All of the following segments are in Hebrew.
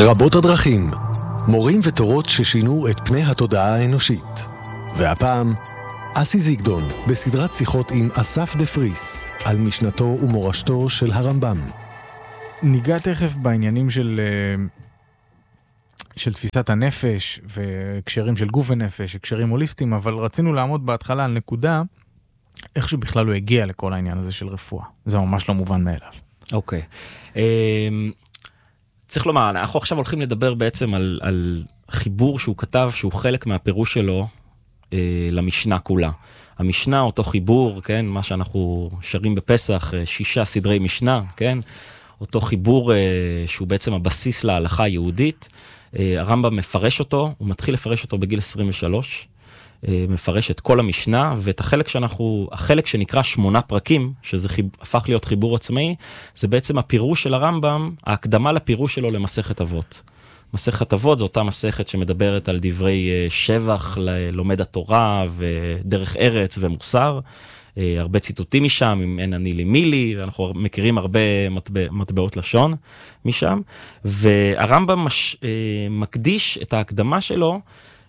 רבות הדרכים, מורים ותורות ששינו את פני התודעה האנושית. והפעם, אסי זיגדון, בסדרת שיחות עם אסף דה פריס, על משנתו ומורשתו של הרמב"ם. ניגע תכף בעניינים של תפיסת הנפש, והקשרים של גוף ונפש, הקשרים הוליסטיים, אבל רצינו לעמוד בהתחלה על נקודה, איך שבכלל הוא הגיע לכל העניין הזה של רפואה. זה ממש לא מובן מאליו. אוקיי. צריך לומר, אנחנו עכשיו הולכים לדבר בעצם על חיבור שהוא כתב, שהוא חלק מהפירוש שלו למשנה כולה. המשנה, אותו חיבור, כן, מה שאנחנו שרים בפסח, 6 סדרי משנה, כן, אותו חיבור שהוא בעצם הבסיס להלכה היהודית. הרמב"ם מפרש אותו, הוא מתחיל לפרש אותו בגיל 23, מפרש את כל המשנה, ואת החלק שנקרא 8 פרקים, שזה הפך להיות חיבור עצמאי, זה בעצם הפירוש של הרמב"ם, ההקדמה לפירוש שלו למסכת אבות. מסכת אבות זו אותה מסכת שמדברת על דברי שבח ללומד התורה ודרך ארץ ומוסר, הרבה ציטוטים משם, אם אין אני לי מי לי, ואנחנו מכירים הרבה מטבעות לשון משם, והרמב"ם מקדיש את ההקדמה שלו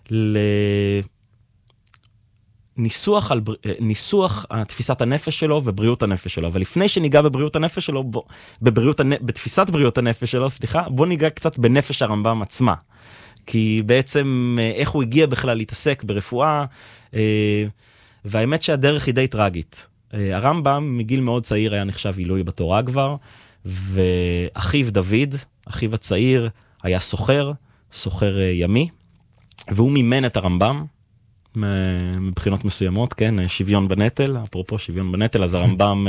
ניסוח תפיסת הנפש שלו ובריאות הנפש שלו. אבל לפני שניגע בבריאות הנפש שלו, בתפיסת בריאות הנפש שלו, בוא ניגע קצת בנפש הרמב"ם עצמה. כי בעצם איך הוא הגיע בכלל להתעסק ברפואה, והאמת שהדרך היא די טרגית. הרמב"ם מגיל מאוד צעיר היה נחשב עילוי בתורה כבר, ואחיו דוד, אחיו הצעיר, היה סוחר ימי, והוא מימן את הרמב"ם, מבחינות מסוימות, כן, שוויון בנטל, אפרופו שוויון בנטל, אז הרמב"ם,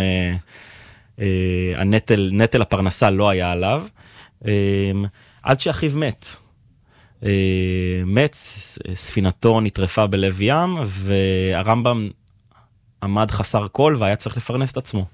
נטל הפרנסה לא היה עליו, עד שאחיו מת, ספינתו נטרפה בלב ים, והרמב"ם עמד חסר כל, והיה צריך לפרנס את עצמו.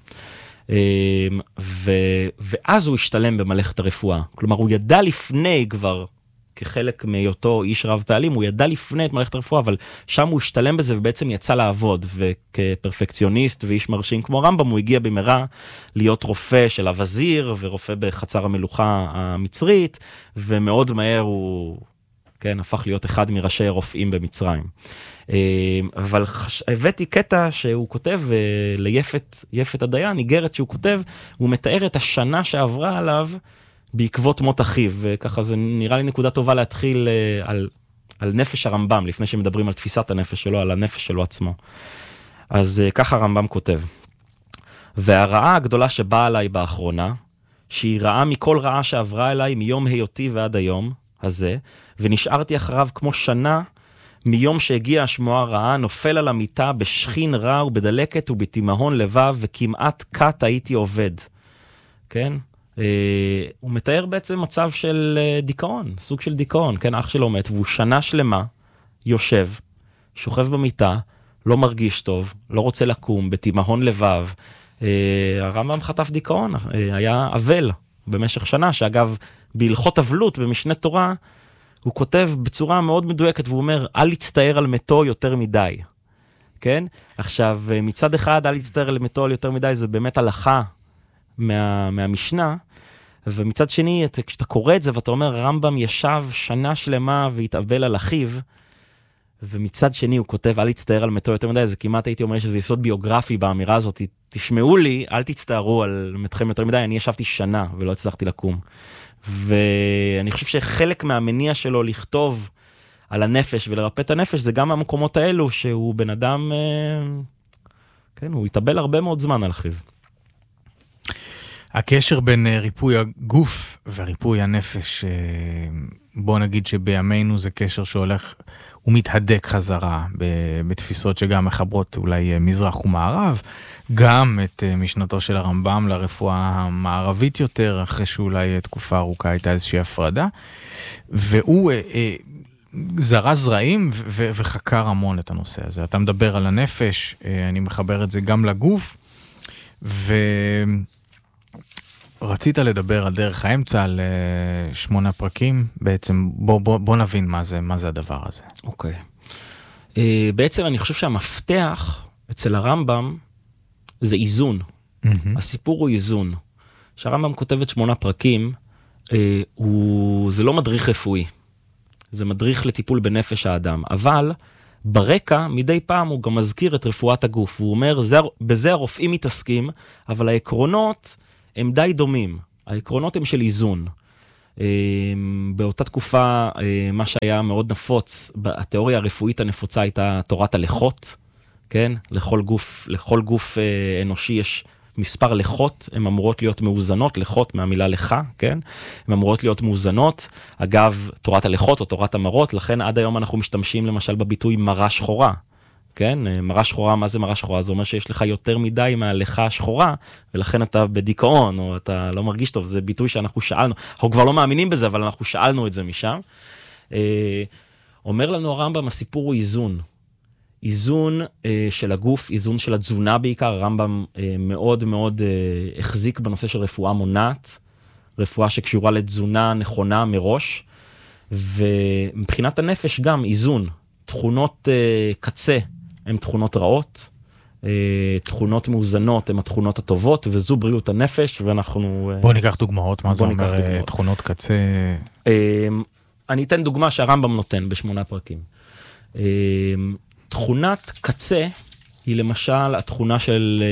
ואז הוא השתלם במלאכת הרפואה. כלומר, הוא ידע לפני כבר, כחלק מהיותו איש רב פעלים, הוא ידע לפני את מלאכת הרפואה, אבל שם הוא השתלם בזה ובעצם יצא לעבוד, וכפרפקציוניסט ואיש מרשים כמו הרמב"ם, הוא הגיע במהרה להיות רופא של הווזיר, ורופא בחצר המלוכה המצרית, ומאוד מהר הוא, כן, הפך להיות אחד מראשי הרופאים במצרים. אבל הבאתי קטע שהוא כותב ליפת הדיין, איגרת שהוא כותב, הוא מתאר את השנה שעברה עליו, בעקבות מות אחיו, וככה זה נראה לי נקודה טובה להתחיל על נפש הרמב"ם, לפני שמדברים על תפיסת הנפש שלו, על הנפש שלו עצמו. אז ככה הרמב"ם כותב. והרעה הגדולה שבאה עליי באחרונה, שהיא רעה מכל רעה שעברה אליי מיום היותי ועד היום הזה, ונשארתי אחריו כמו שנה, מיום שהגיעה השמועה רעה, נופל על המיטה בשכין רע ובדלקת ובתימהון לבב, וכמעט קט הייתי עובד. כן? הוא מתאר בעצם מצב של דיכאון, סוג של דיכאון, כן, אח שלו מת, והוא שנה שלמה יושב, שוכב במיטה, לא מרגיש טוב, לא רוצה לקום, בתימהון לבב. הרמב"ם חטף דיכאון, היה אבל במשך שנה, שאגב, בהלכות אבלות במשנה תורה, הוא כותב בצורה מאוד מדויקת, והוא אומר, אל להצטער על מתו יותר מדי. כן? עכשיו, מצד אחד, אל להצטער על מתו יותר מדי, זה באמת הלכה, מהמשנה, ומצד שני, כשאתה קורא את זה ואתה אומר, הרמב"ם ישב שנה שלמה והתאבל על אחיו, ומצד שני הוא כותב, אל תצטער על מתו יותר מדי, זה כמעט הייתי אומר שזה יסוד ביוגרפי באמירה הזאת, תשמעו לי, אל תצטערו על מתכם יותר מדי, אני ישבתי שנה ולא הצלחתי לקום. ואני חושב שחלק מהמניע שלו לכתוב על הנפש ולרפא את הנפש, זה גם מהמקומות האלו שהוא בן אדם, כן, הוא התאבל הרבה מאוד זמן על אחיו. הקשר בין ריפוי הגוף וריפוי הנפש, בוא נגיד שבימינו זה קשר שהולך ומתהדק חזרה בתפיסות שגם מחברות אולי מזרח ומערב, גם את משנתו של הרמב"ם לרפואה המערבית יותר, אחרי שאולי תקופה ארוכה הייתה איזושהי הפרדה, והוא זרע זרעים וחקר המון את הנושא הזה. אתה מדבר על הנפש, אני מחבר את זה גם לגוף, רצית לדבר על דרך האמצע, על 8 פרקים, בעצם בוא נבין מה זה הדבר הזה. אוקיי. בעצם אני חושב שהמפתח אצל הרמב"ם זה איזון. הסיפור הוא איזון. כשהרמב"ם כותב את 8 פרקים, זה לא מדריך רפואי, זה מדריך לטיפול בנפש האדם, אבל ברקע מדי פעם הוא גם מזכיר את רפואת הגוף, הוא אומר, בזה הרופאים מתעסקים, אבל העקרונות הם די דומים, העקרונות הם של איזון. באותה תקופה, מה שהיה מאוד נפוץ, התיאוריה הרפואית הנפוצה הייתה תורת הלכות, כן? לכל גוף אנושי יש מספר לחות, הן אמורות להיות מאוזנות, לחות מהמילה לך, כן? הן אמורות להיות מאוזנות, אגב, תורת הלכות או תורת המרות, לכן עד היום אנחנו משתמשים למשל בביטוי מרה שחורה, כן? מרה שחורה, מה זה מרה שחורה? זה אומר שיש לך יותר מדי מהלכה השחורה, ולכן אתה בדיכאון, או אתה לא מרגיש טוב, זה ביטוי שאנחנו שאלנו, אנחנו כבר לא מאמינים בזה, אבל אנחנו שאלנו את זה משם. אומר לנו הרמב"ם, הסיפור הוא איזון. איזון של הגוף, איזון של התזונה בעיקר, הרמב"ם מאוד מאוד החזיק בנושא של רפואה מונעת, רפואה שקשורה לתזונה נכונה מראש, ומבחינת הנפש גם איזון, תכונות קצה הן תכונות רעות, תכונות מאוזנות הן התכונות הטובות, וזו בריאות הנפש, ואנחנו... בוא ניקח דוגמאות, מה זה אומר תכונות קצה? אני אתן דוגמה שהרמב"ם נותן ב8 פרקים. תכונת קצה היא למשל התכונה של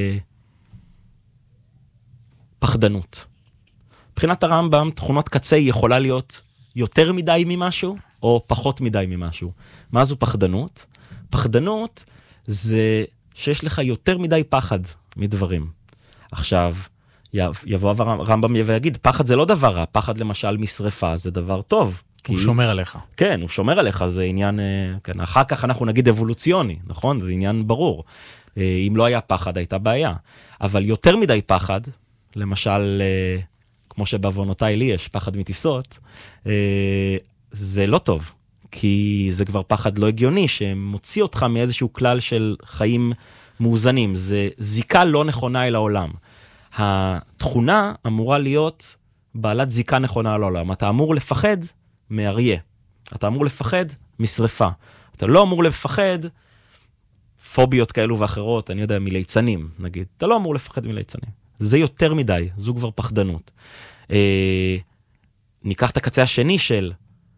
פחדנות. מבחינת הרמב"ם, תכונות קצה היא יכולה להיות יותר מדי ממשהו, או פחות מדי ממשהו. מה זו פחדנות? פחדנות זה שיש לך יותר מדי פחד מדברים. עכשיו, יבוא הרמב"ם ויגיד, פחד זה לא דבר רע, פחד למשל משרפה זה דבר טוב. הוא שומר עליך. כן, הוא שומר עליך, זה עניין, כן, אחר כך אנחנו נגיד אבולוציוני, נכון? זה עניין ברור. אם לא היה פחד, הייתה בעיה. אבל יותר מדי פחד, למשל, כמו שבעוונותיי לי יש פחד מטיסות, זה לא טוב, כי זה כבר פחד לא הגיוני, שמוציא אותך מאיזשהו כלל של חיים מאוזנים. זה זיקה לא נכונה אל העולם. התכונה אמורה להיות בעלת זיקה נכונה אל העולם. אתה אמור לפחד מאריה. אתה אמור לפחד משריפה. אתה לא אמור לפחד פוביות כאלו ואחרות, אני יודע, מליצנים, נגיד. אתה לא אמור לפחד מליצנים. זה יותר מדי, זו כבר פחדנות. ניקח את הקצה השני של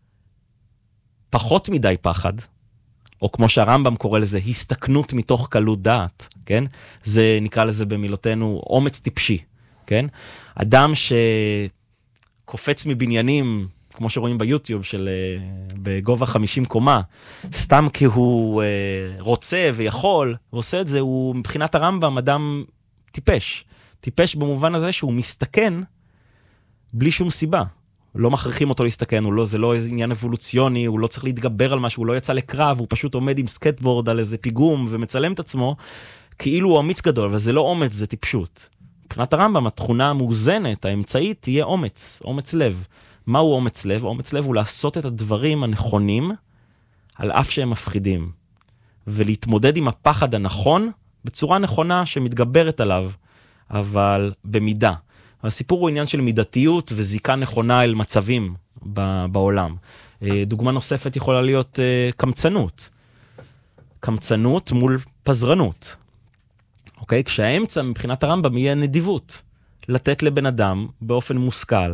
פחות מדי פחד, או כמו שהרמב"ם קורא לזה, הסתכנות מתוך קלות דעת, כן? זה נקרא לזה במילותינו אומץ טיפשי, כן? אדם שקופץ מבניינים, כמו שרואים ביוטיוב, בגובה 50 קומה, סתם כי הוא רוצה ויכול, ועושה את זה, הוא מבחינת הרמב"ם אדם טיפש. טיפש במובן הזה שהוא מסתכן בלי שום סיבה. לא מכריחים אותו להסתכן, זה לא איזה עניין אבולוציוני, הוא לא צריך להתגבר על משהו, הוא לא יצא לקרב, הוא פשוט עומד עם סקטבורד על איזה פיגום ומצלם את עצמו, כאילו הוא אמיץ גדול, אבל זה לא אומץ, זה טיפשות. מבחינת הרמב"ם, התכונה המאוזנת, האמצעית, תהיה אומץ, אומץ לב. מהו אומץ לב? אומץ לב הוא לעשות את הדברים הנכונים, על אף שהם מפחידים, ולהתמודד עם הפחד הנכון, בצורה נכונה שמתגברת עליו, אבל במידה. הסיפור הוא עניין של מידתיות וזיקה נכונה אל מצבים בעולם. דוגמה נוספת יכולה להיות קמצנות. קמצנות מול פזרנות. אוקיי? כשהאמצע מבחינת הרמב"ם יהיה נדיבות. לתת לבן אדם באופן מושכל,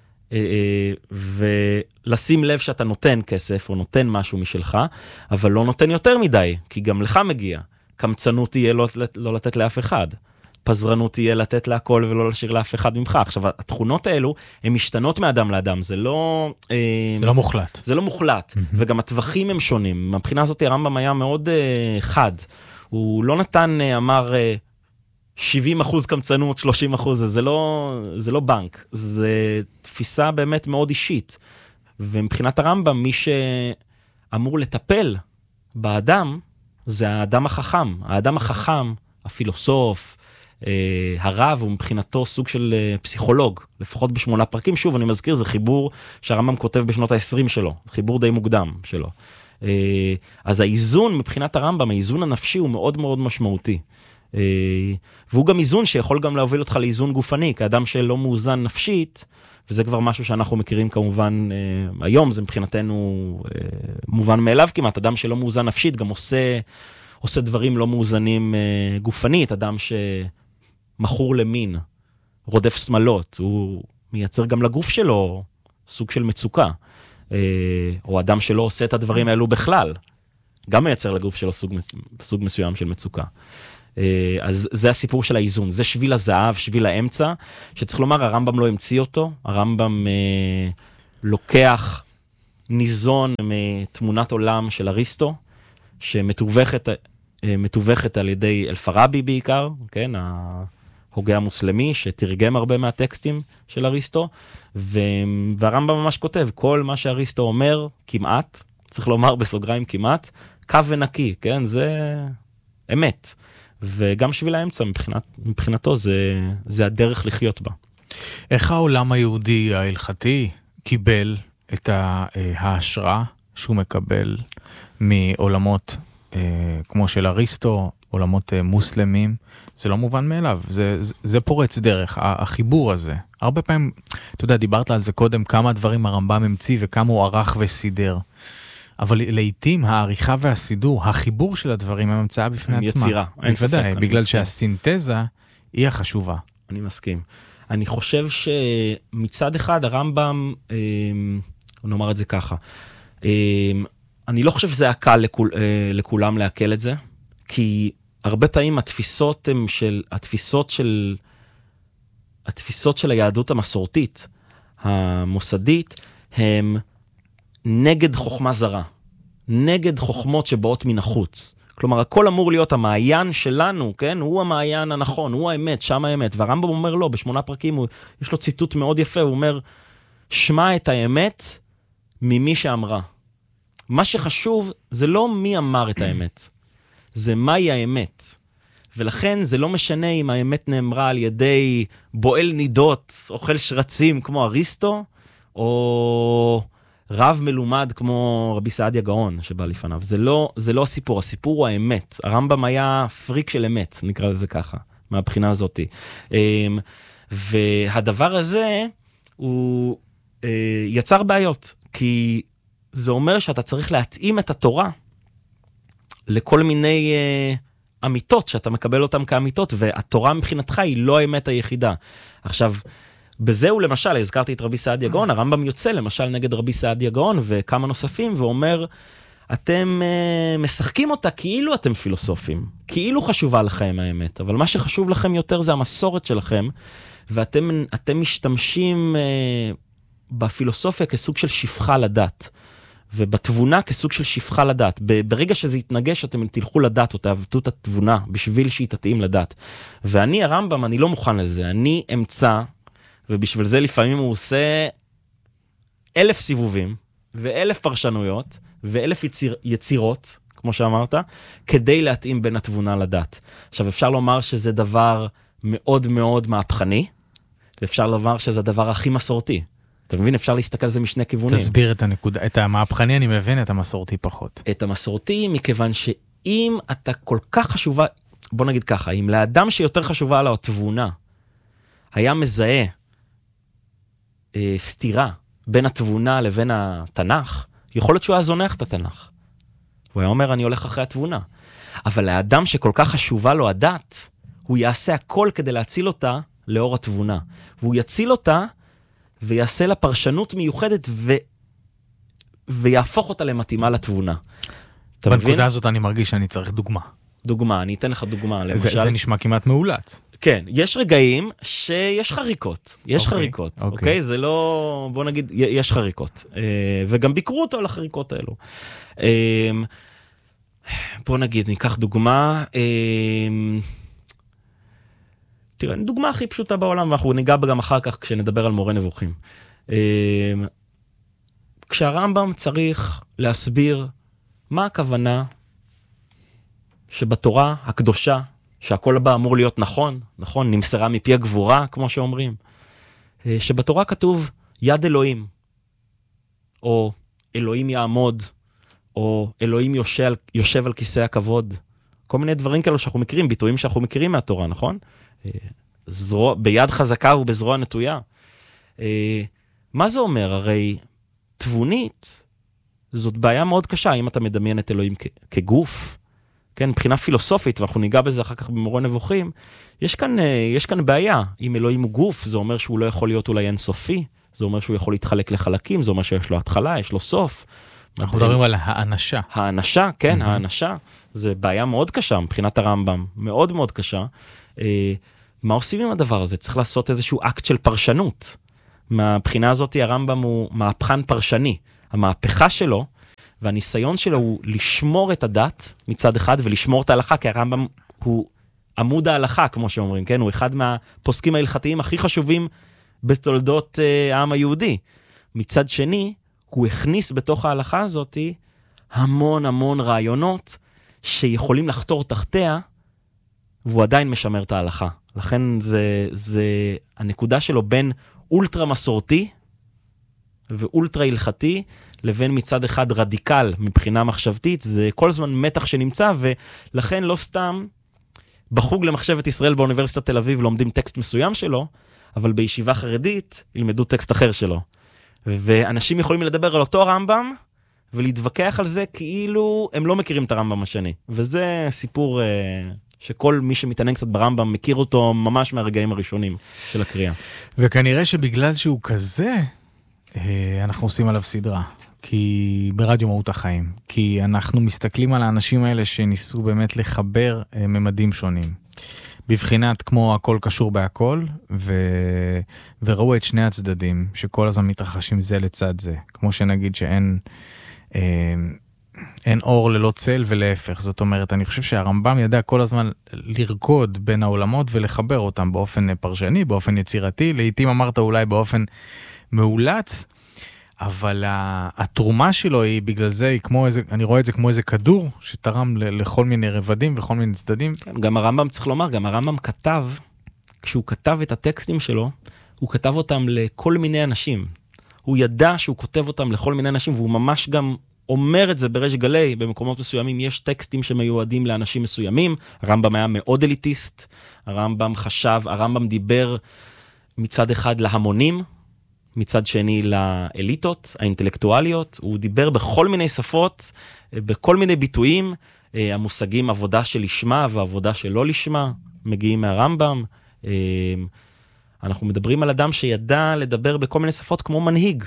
ולשים לב שאתה נותן כסף או נותן משהו משלך, אבל לא נותן יותר מדי, כי גם לך מגיע. קמצנות תהיה לא לתת לאף אחד. פזרנות תהיה לתת להכל ולא לשאיר לאף אחד ממך. עכשיו, התכונות האלו, הן משתנות מאדם לאדם, זה לא... זה לא מוחלט. זה לא מוחלט, וגם הטווחים הם שונים. מבחינה הזאת הרמב"ם היה מאוד חד. הוא לא נתן, אמר 70% קמצנות, 30%, זה לא בנק. זה תפיסה באמת מאוד אישית. ומבחינת הרמב"ם, מי שאמור לטפל באדם, זה האדם החכם. האדם החכם, הפילוסוף, הרב הוא מבחינתו סוג של פסיכולוג, לפחות ב8 פרקים. שוב, אני מזכיר, זה חיבור שהרמב"ם כותב בשנות ה-20 שלו, חיבור די מוקדם שלו. אז האיזון מבחינת הרמב"ם, האיזון הנפשי הוא מאוד מאוד משמעותי. והוא גם איזון שיכול גם להוביל אותך לאיזון גופני, כאדם שלא מאוזן נפשית, וזה כבר משהו שאנחנו מכירים כמובן, היום זה מבחינתנו מובן מאליו כמעט, אדם שלא מאוזן נפשית גם עושה דברים לא מאוזנים גופנית, אדם שמכור למין, רודף שמלות, הוא מייצר גם לגוף שלו סוג של מצוקה, או אדם שלא עושה את הדברים האלו בכלל, גם מייצר לגוף שלו סוג מסוים של מצוקה. אז זה הסיפור של האיזון, זה שביל הזהב, שביל האמצע, שצריך לומר, הרמב"ם לא המציא אותו, הרמב"ם לוקח ניזון מתמונת עולם של אריסטו, שמתווכת על ידי אלפרבי בעיקר, כן, ההוגה המוסלמי, שתרגם הרבה מהטקסטים של אריסטו, והרמב"ם ממש כותב, כל מה שאריסטו אומר, כמעט, צריך לומר בסוגריים כמעט, קו ונקי, כן, זה אמת. וגם שביל האמצע מבחינתו זה הדרך לחיות בה. איך העולם היהודי ההלכתי קיבל את ההשראה שהוא מקבל מעולמות כמו של אריסטו, עולמות מוסלמים? זה לא מובן מאליו, זה פורץ דרך, החיבור הזה. הרבה פעמים, אתה יודע, דיברת על זה קודם, כמה דברים הרמב"ם המציא וכמה הוא ערך וסידר. אבל לעתים העריכה והסידור, החיבור של הדברים הם המצאה בפני עצמה. יצירה, אין ספק. בוודאי, בגלל שהסינתזה היא החשובה. אני מסכים. אני חושב שמצד אחד הרמב"ם, נאמר את זה ככה, אני לא חושב שזה הקל לכולם להקל את זה, כי הרבה פעמים התפיסות של היהדות המסורתית, המוסדית, הם נגד חוכמה זרה, נגד חוכמות שבאות מן החוץ. כלומר, הכל אמור להיות המעיין שלנו, כן? הוא המעיין הנכון, הוא האמת, שם האמת. והרמב"ם אומר לא, ב8 פרקים יש לו ציטוט מאוד יפה, הוא אומר, שמע את האמת ממי שאמרה. מה שחשוב זה לא מי אמר את האמת, זה מהי האמת. ולכן זה לא משנה אם האמת נאמרה על ידי בועל נידות, אוכל שרצים כמו אריסטו, או רב מלומד כמו רבי סעדיה גאון שבא לפניו. זה לא הסיפור, הסיפור הוא האמת. הרמב"ם היה פריק של אמת, נקרא לזה ככה, מהבחינה הזאת. והדבר הזה הוא יצר בעיות, כי זה אומר שאתה צריך להתאים את התורה לכל מיני אמיתות, שאתה מקבל אותן כאמיתות, והתורה מבחינתך היא לא האמת היחידה. עכשיו, בזהו למשל, הזכרתי את רבי סעדיה גאון, הרמב"ם יוצא למשל נגד רבי סעדיה גאון וכמה נוספים, ואומר, אתם משחקים אותה כאילו אתם פילוסופים, כאילו חשובה לכם האמת, אבל מה שחשוב לכם יותר זה המסורת שלכם, ואתם משתמשים בפילוסופיה כסוג של שפחה לדת, ובתבונה כסוג של שפחה לדת. ברגע שזה יתנגש, אתם תלכו לדת, או תעבדו את התבונה, בשביל שהיא תתאים לדת. ואני, הרמב"ם, אני לא מוכן לזה. אני אמצא, ובשביל זה לפעמים הוא עושה 1000 סיבובים, ו1000 פרשנויות, ו1000 יצירות, כמו שאמרת, כדי להתאים בין התבונה לדת. עכשיו, אפשר לומר שזה דבר מאוד מאוד מהפכני, ואפשר לומר שזה הדבר הכי מסורתי. אתה מבין? אפשר להסתכל על זה משני כיוונים. תסביר את הנקודה. את המהפכני אני מבין, את המסורתי פחות. את המסורתי, מכיוון שאם אתה כל כך חשובה, בוא נגיד ככה, אם לאדם שיותר חשובה עליו התבונה, היה מזהה סתירה בין התבונה לבין התנ"ך, יכול להיות שהוא היה זונח את התנ"ך. הוא היה אומר, אני הולך אחרי התבונה. אבל לאדם שכל כך חשובה לו הדת, הוא יעשה הכל כדי להציל אותה לאור התבונה. והוא יציל אותה, ויעשה לה פרשנות מיוחדת, ויהפוך אותה למתאימה לתבונה. בנקודה הזאת אני מרגיש שאני צריך דוגמה. דוגמה, אני אתן לך דוגמה. למשל, זה נשמע כמעט מאולץ. כן, יש רגעים שיש חריקות. יש חריקות, אוקיי? זה לא, בוא נגיד, יש חריקות. וגם ביקרו אותו על החריקות האלו. בוא נגיד, ניקח דוגמה. תראה, דוגמה הכי פשוטה בעולם, ואנחנו ניגע גם אחר כך כשנדבר על מורה נבוכים. כשהרמב"ם צריך להסביר מה הכוונה שבתורה הקדושה, שהכל הבא אמור להיות נכון, נכון, נמסרה מפי הגבורה, כמו שאומרים, שבתורה כתוב יד אלוהים, או אלוהים יעמוד, או אלוהים יושב על כיסא הכבוד, כל מיני דברים כאלו שאנחנו מכירים, ביטויים שאנחנו מכירים מהתורה, נכון? ביד חזקה ובזרוע נטויה. מה זה אומר? הרי תבונית, זאת בעיה מאוד קשה, אם אתה מדמיין את אלוהים כגוף, כן, מבחינה פילוסופית, ואנחנו ניגע בזה אחר כך במורה נבוכים, יש כאן בעיה. אם אלוהים הוא גוף, זה אומר שהוא לא יכול להיות אולי אינסופי, זה אומר שהוא יכול להתחלק לחלקים, זה אומר שיש לו התחלה, יש לו סוף. אנחנו מדברים על האנשה. האנשה, כן, האנשה. זה בעיה מאוד קשה מבחינת הרמב"ם, מאוד מאוד קשה. מה עושים עם הדבר הזה? צריך לעשות איזשהו אקט של פרשנות. מהבחינה הזאת הרמב"ם הוא מהפכן פרשני. המהפכה שלו והניסיון שלו הוא לשמור את הדת מצד אחד ולשמור את ההלכה, כי הרמב"ם הוא עמוד ההלכה, כמו שאומרים, כן? הוא אחד מהפוסקים ההלכתיים הכי חשובים בתולדות העם היהודי. מצד שני, הוא הכניס בתוך ההלכה הזאת המון המון רעיונות שיכולים לחתור תחתיה, והוא עדיין משמר את ההלכה. לכן זה הנקודה שלו בין אולטרה מסורתי ואולטרה הלכתי, לבין מצד אחד רדיקל מבחינה מחשבתית, זה כל הזמן מתח שנמצא, ולכן לא סתם בחוג למחשבת ישראל באוניברסיטת תל אביב לומדים טקסט מסוים שלו, אבל בישיבה חרדית ילמדו טקסט אחר שלו. ואנשים יכולים לדבר על אותו הרמב"ם, ולהתווכח על זה כאילו הם לא מכירים את הרמב"ם השני. וזה סיפור שכל מי שמתעניין קצת ברמב"ם מכיר אותו ממש מהרגעים הראשונים של הקריאה. וכנראה שבגלל שהוא כזה, אנחנו עושים עליו סדרה. כי ברדיו מהות החיים. כי אנחנו מסתכלים על האנשים האלה שניסו באמת לחבר ממדים שונים. בבחינת כמו הכל קשור בהכל, וראו את שני הצדדים, שכל הזמן מתרחשים זה לצד זה. כמו שנגיד שאין אור ללא צל ולהפך. זאת אומרת, אני חושב שהרמב"ם ידע כל הזמן לרקוד בין העולמות ולחבר אותם באופן פרשני, באופן יצירתי. לעתים אמרת אולי באופן מאולץ, אבל התרומה שלו היא בגלל זה, היא כמו איזה, אני רואה את זה כמו איזה כדור שתרם לכל מיני רבדים וכל מיני צדדים. כן, גם הרמב"ם צריך לומר, גם הרמב"ם כתב, כשהוא כתב את הטקסטים שלו, הוא כתב אותם לכל מיני אנשים. הוא ידע שהוא כותב אותם לכל מיני אנשים, והוא ממש גם אומר את זה בריש גלי, במקומות מסוימים יש טקסטים שמיועדים לאנשים מסוימים, הרמב"ם היה מאוד אליטיסט, הרמב"ם דיבר מצד אחד להמונים, מצד שני לאליטות, האינטלקטואליות, הוא דיבר בכל מיני שפות, בכל מיני ביטויים, המושגים עבודה של לשמה ועבודה שלא לשמה, מגיעים מהרמב"ם, אנחנו מדברים על אדם שידע לדבר בכל מיני שפות כמו מנהיג,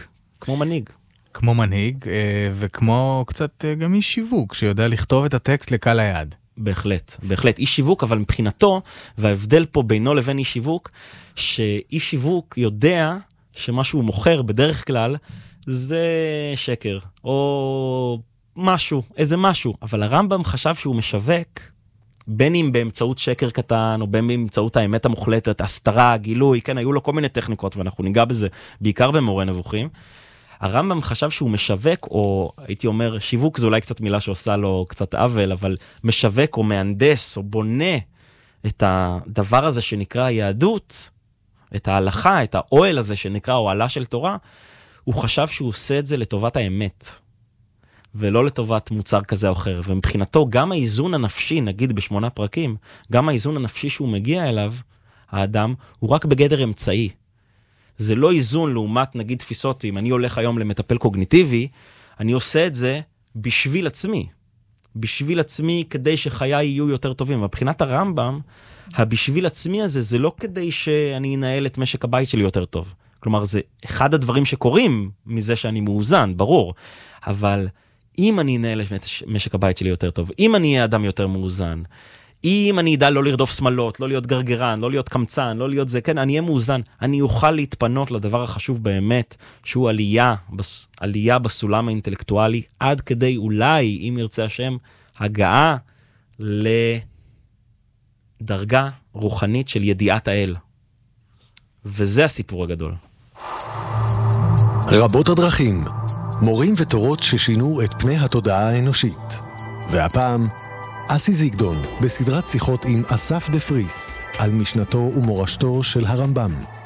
כמו מנהיג, וכמו קצת גם איש שיווק, שיודע לכתוב את הטקסט לקהל היעד. בהחלט, איש שיווק, אבל מבחינתו, וההבדל פה בינו לבין איש שיווק, שאיש שיווק יודע שמה שהוא מוכר בדרך כלל, זה שקר, או משהו, איזה משהו. אבל הרמב"ם חשב שהוא משווק, בין אם באמצעות שקר קטן, או בין אם באמצעות האמת המוחלטת, הסתרה, גילוי, כן, היו לו כל מיני טכניקות, ואנחנו ניגע בזה בעיקר במורה נבוכים. הרמב"ם חשב שהוא משווק, או הייתי אומר, שיווק זה אולי קצת מילה שעושה לו קצת עוול, אבל משווק או מהנדס או בונה את הדבר הזה שנקרא היהדות, את ההלכה, את האוהל הזה שנקרא אוהלה של תורה, הוא חשב שהוא עושה את זה לטובת האמת, ולא לטובת מוצר כזה או אחר. ומבחינתו גם האיזון הנפשי, נגיד ב8 פרקים, גם האיזון הנפשי שהוא מגיע אליו, האדם, הוא רק בגדר אמצעי. זה לא איזון לעומת, נגיד, תפיסות, אם אני הולך היום למטפל קוגניטיבי, אני עושה את זה בשביל עצמי. בשביל עצמי כדי שחיי יהיו יותר טובים. מבחינת הרמב"ם, הבשביל עצמי הזה, זה לא כדי שאני אנהל את משק הבית שלי יותר טוב. כלומר, זה אחד הדברים שקורים מזה שאני מאוזן, ברור. אבל אם אני אנהל את משק הבית שלי יותר טוב, אם אני אהיה אדם יותר מאוזן, אם אני אדע לא לרדוף שמלות, לא להיות גרגרן, לא להיות קמצן, לא להיות זה, כן, אני אהיה מאוזן, אני אוכל להתפנות לדבר החשוב באמת, שהוא עלייה בסולם האינטלקטואלי, עד כדי אולי, אם ירצה השם, הגעה לדרגה רוחנית של ידיעת האל. וזה הסיפור הגדול. רבות הדרכים, מורים ותורות ששינו את פני התודעה האנושית. והפעם, אסי זיגדון בסדרת שיחות עם אסף דה פריס על משנתו ומורשתו של הרמב"ם.